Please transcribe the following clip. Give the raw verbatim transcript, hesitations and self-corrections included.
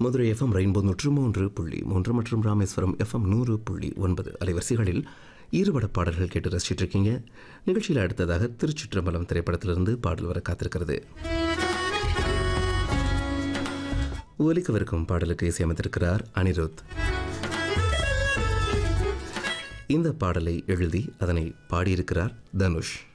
Madurai FM rainbow நூற்று மூன்று புள்ளி மூன்று மற்றும் ராமேஸ்வரம் எஃப்எம் நூறு புள்ளி ஒன்பது அலைவரிசைகளில் ஈடுபட பாடல்கள் கேட்டு ரசிச்சுட்டு இருக்கீங்க. நிகழ்ச்சியில் அடுத்ததாக திருச்சிற்றம்பலம் திரைப்படத்திலிருந்து பாடல் வர காத்திருக்கிறது. ஒலிக்கவிருக்கும் பாடலுக்கு இசையமைத்திருக்கிறார் அனிருத். இந்த பாடலை எழுதி அதனை பாடியிருக்கிறார் தனுஷ்.